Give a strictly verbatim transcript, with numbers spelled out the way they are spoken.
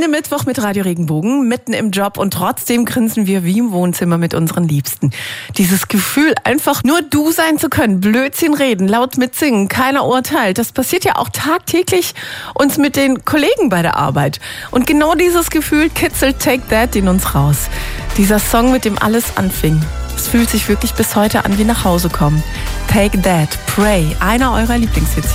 einem Mittwoch mit Radio Regenbogen, mitten im Job und trotzdem grinsen wir wie im Wohnzimmer mit unseren Liebsten. Dieses Gefühl, einfach nur du sein zu können, Blödsinn reden, laut mitsingen, keiner urteilt, das passiert ja auch tagtäglich uns mit den Kollegen bei der Arbeit. Und genau dieses Gefühl kitzelt Take That in uns raus. Dieser Song, mit dem alles anfing. Es fühlt sich wirklich bis heute an wie nach Hause kommen. Take That, Pray, einer eurer Lieblingshits.